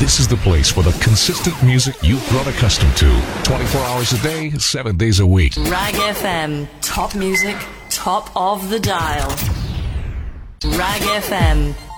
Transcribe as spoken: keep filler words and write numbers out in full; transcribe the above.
This is the place for the consistent music you've grown accustomed to. twenty-four hours a day, seven days a week. Rag F M. Top music, top of the dial. Rag F M.